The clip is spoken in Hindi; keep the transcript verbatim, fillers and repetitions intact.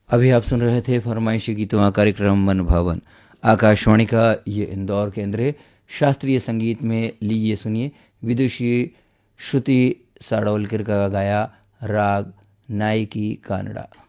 अभी आप सुन रहे थे फरमाइशी गीतों का कार्यक्रम मन भावन। आकाशवाणी का ये इंदौर केंद्र है। शास्त्रीय संगीत में लीजिए सुनिए विदुषी श्रुति साड़ोलकर का गाया राग नायकी कानड़ा।